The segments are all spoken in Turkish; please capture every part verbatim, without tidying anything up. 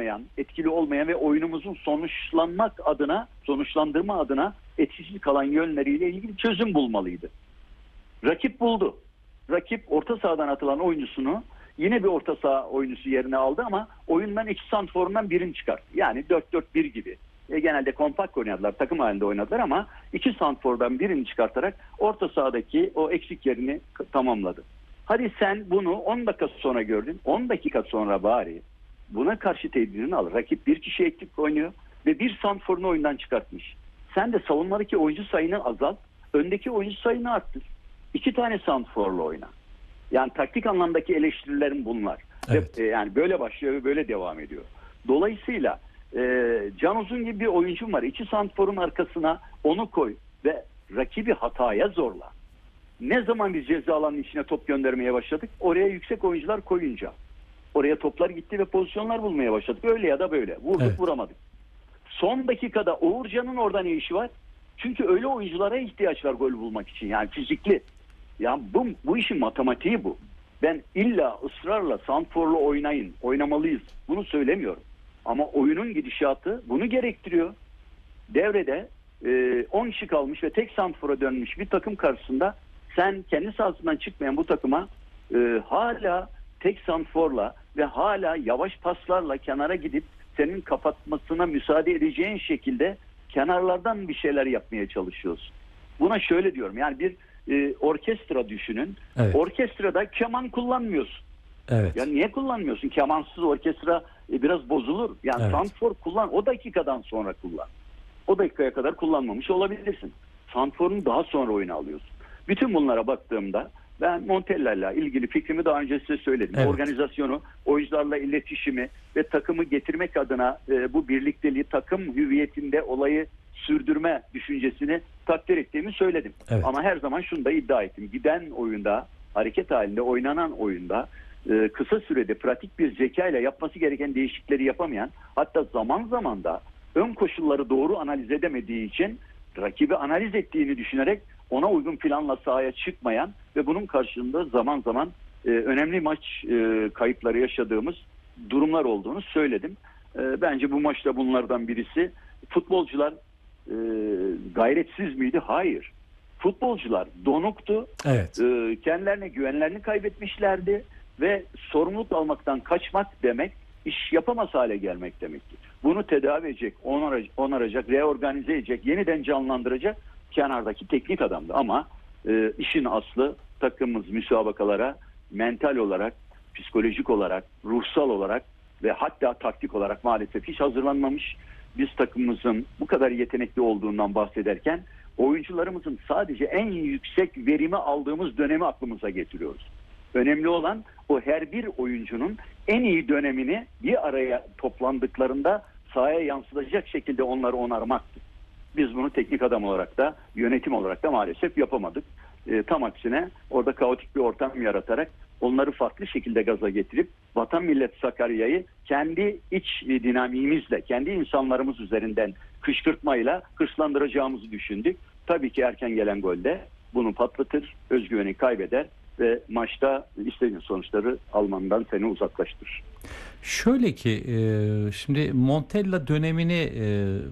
olmayan, etkili olmayan ve oyunumuzun sonuçlanmak adına, sonuçlandırma adına etkisiz kalan yönleriyle ilgili çözüm bulmalıydı. Rakip buldu. Rakip orta sahadan atılan oyuncusunu yine bir orta saha oyuncusu yerine aldı ama oyundan iki santrforundan birini çıkarttı. Yani dört dört bir gibi. E, genelde kompakt oynadılar, takım halinde oynadılar ama iki santrfordan birini çıkartarak orta sahadaki o eksik yerini tamamladı. Hadi sen bunu on dakika sonra gördün. on dakika sonra bari buna karşı tedbirini al. Rakip bir kişi eksik oynuyor ve bir santrforunu oyundan çıkartmış. Sen de savunmadaki oyuncu sayını azalt, öndeki oyuncu sayını arttır. İki tane santrforla oyna. Yani taktik anlamdaki eleştirilerim bunlar. Evet. Ve, yani böyle başlıyor ve böyle devam ediyor. Dolayısıyla e, Can Uzun gibi bir oyuncum var. İki santrforun arkasına onu koy ve rakibi hataya zorla. Ne zaman biz ceza alanının içine top göndermeye başladık? Oraya yüksek oyuncular koyunca. Oraya toplar gitti ve pozisyonlar bulmaya başladık. Öyle ya da böyle. Vurduk Evet. vuramadık. Son dakikada Uğurcan'ın orada ne işi var? Çünkü öyle oyunculara ihtiyaç var gol bulmak için. Yani fizikli. Ya bu, bu işin matematiği bu. Ben illa ısrarla santrforla oynayın, oynamalıyız. Bunu söylemiyorum. Ama oyunun gidişatı bunu gerektiriyor. Devrede e, on kişi kalmış ve tek santrfora dönmüş bir takım karşısında sen kendi sahasından çıkmayan bu takıma e, hala tek santrforla ve hala yavaş paslarla kenara gidip senin kapatmasına müsaade edeceğin şekilde kenarlardan bir şeyler yapmaya çalışıyorsun. Buna şöyle diyorum. Yani bir e, orkestra düşünün. Evet. Orkestrada keman kullanmıyorsun. Evet. Ya niye kullanmıyorsun? Kemansız orkestra e, biraz bozulur. Yani Evet. santrfor kullan. O dakikadan sonra kullan. O dakikaya kadar kullanmamış olabilirsin. Santrforunu daha sonra oyuna alıyorsun. Bütün bunlara baktığımda ben Montella ile ilgili fikrimi daha önce size söyledim. Evet. Organizasyonu, oyuncularla iletişimi ve takımı getirmek adına e, bu birlikteliği, takım hüviyetinde olayı sürdürme düşüncesini takdir ettiğimi söyledim. Evet. Ama her zaman şunu da iddia ettim. Giden oyunda, hareket halinde oynanan oyunda e, kısa sürede pratik bir zeka ile yapması gereken değişiklikleri yapamayan, hatta zaman zaman da ön koşulları doğru analiz edemediği için rakibi analiz ettiğini düşünerek ona uygun planla sahaya çıkmayan ve bunun karşılığında zaman zaman e, önemli maç e, kayıpları yaşadığımız durumlar olduğunu söyledim. E, bence bu maçta bunlardan birisi. Futbolcular e, gayretsiz miydi? Hayır. Futbolcular donuktu. Evet. E, kendilerine güvenlerini kaybetmişlerdi ve sorumluluk almaktan kaçmak demek iş yapamaz hale gelmek demektir. Bunu tedavi edecek, onaracak, reorganize edecek, yeniden canlandıracak kenardaki teknik adamdı. Ama e, işin aslı takımımız müsabakalara mental olarak, psikolojik olarak, ruhsal olarak ve hatta taktik olarak maalesef hiç hazırlanmamış. Biz takımımızın bu kadar yetenekli olduğundan bahsederken oyuncularımızın sadece en yüksek verimi aldığımız dönemi aklımıza getiriyoruz. Önemli olan o her bir oyuncunun en iyi dönemini bir araya toplandıklarında sahaya yansıtacak şekilde onları onarmaktır. Biz bunu teknik adam olarak da yönetim olarak da maalesef yapamadık. E, tam aksine orada kaotik bir ortam yaratarak onları farklı şekilde gaza getirip vatan millet Sakarya'yı kendi iç dinamiğimizle, kendi insanlarımız üzerinden kışkırtmayla hırslandıracağımızı düşündük. Tabii ki erken gelen golde bunu patlatır, özgüveni kaybeder ve maçta istediğin sonuçları almandan seni uzaklaştırır. Şöyle ki e, şimdi Montella dönemini e,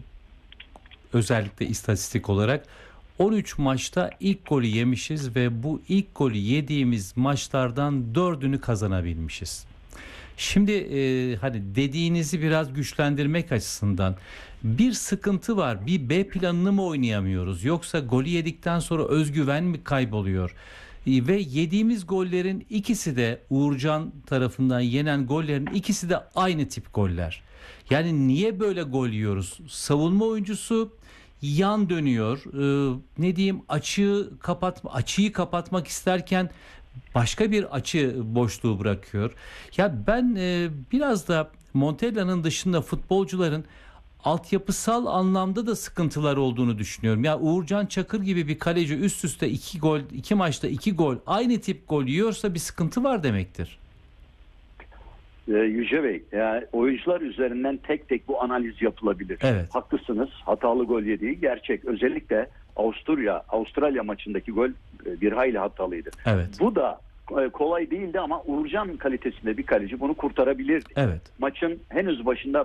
özellikle istatistik olarak on üç maçta ilk golü yemişiz ve bu ilk golü yediğimiz maçlardan dördünü kazanabilmişiz. Şimdi e, hani dediğinizi biraz güçlendirmek açısından bir sıkıntı var. Bir B planını mı oynayamıyoruz? Yoksa golü yedikten sonra özgüven mi kayboluyor? E, ve yediğimiz gollerin ikisi de Uğurcan tarafından yenen gollerin ikisi de aynı tip goller. Yani niye böyle gol yiyoruz? Savunma oyuncusu yan dönüyor. Ee, ne diyeyim açığı kapatma açıyı kapatmak isterken başka bir açı boşluğu bırakıyor. Ya ben e, biraz da Montella'nın dışında futbolcuların altyapısal anlamda da sıkıntılar olduğunu düşünüyorum. Ya Uğurcan Çakır gibi bir kaleci üst üste iki gol, iki maçta iki gol, aynı tip gol yiyorsa bir sıkıntı var demektir. Ee, Yüce Bey, yani oyuncular üzerinden tek tek bu analiz yapılabilir. Evet. Haklısınız. Hatalı gol yediği gerçek. Özellikle Avusturya, Avustralya maçındaki gol e, bir hayli hatalıydı. Evet. Bu da e, kolay değildi ama Uğurcan kalitesinde bir kaleci bunu kurtarabilirdi. Evet. Maçın henüz başında